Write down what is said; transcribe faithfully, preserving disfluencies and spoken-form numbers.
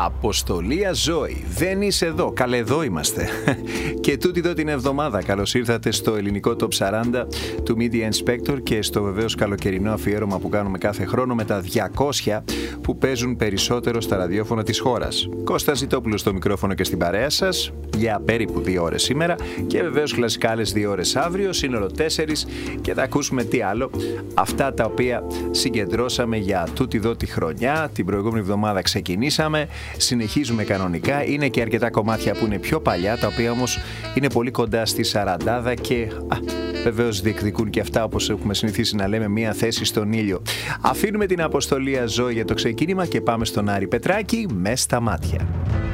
Αποστολία Ζώη, δεν είσαι εδώ, καλέ εδώ είμαστε. Και τούτη εδώ την εβδομάδα καλώς ήρθατε στο ελληνικό Top σαράντα του Media Inspector και στο βεβαίως καλοκαιρινό αφιέρωμα που κάνουμε κάθε χρόνο με τα διακόσια που παίζουν περισσότερο στα ραδιόφωνα της χώρας. Κώστας Ζητόπουλος στο μικρόφωνο και στην παρέα σας για περίπου δύο ώρες σήμερα και βεβαίως κλασικά άλλες δύο ώρες αύριο, σύνολο τέσσερις, και θα ακούσουμε τι άλλο, αυτά τα οποία συγκεντρώσαμε για τούτη εδώ τη χρονιά. Την προηγούμενη εβδομάδα ξεκινήσαμε, συνεχίζουμε κανονικά, είναι και αρκετά κομμάτια που είναι πιο παλιά, τα οποία όμως είναι πολύ κοντά στη σαραντάδα και α, βεβαίως διεκδικούν και αυτά, όπως έχουμε συνηθίσει να λέμε, μία θέση στον ήλιο. Αφήνουμε την Αποστολία Ζώη για το ξεκίνημα και πάμε στον Άρη Πετράκη με στα μάτια.